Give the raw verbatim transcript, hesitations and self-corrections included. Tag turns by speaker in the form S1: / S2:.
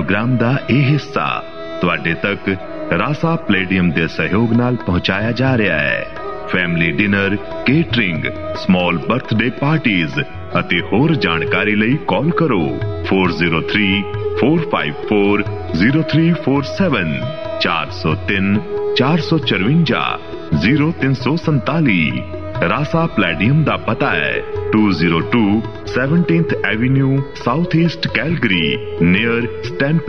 S1: Programme ਦਾ ਇਹ ਹਿੱਸਾ ਤੁਹਾਡੇ ਤੱਕ ਰਾਸਾ ਪਲੇਡੀਅਮ ਦੇ ਸਹਿਯੋਗ ਨਾਲ ਪਹੁੰਚਾਇਆ ਜਾ ਰਿਹਾ ਹੈ। Family dinner, catering, small birthday parties ਅਤੇ ਹੋਰ ਜਾਣਕਾਰੀ ਲਈ ਕਾਲ ਕਰੋ four zero three four five four zero three four seven ਚਾਰ ਸੌ ਤਿੰਨ ਚਾਰ ਸੌ ਚੁਰੰਜਾ ਜ਼ੀਰੋ ਤਿੰਨ ਸੌ ਸੰਤਾਲੀ। ਰਾਸਾ ਪਲੇਡੀਅਮ ਦਾ ਪਤਾ ਹੈ two oh two seventeenth Avenue, Southeast Calgary, near Stan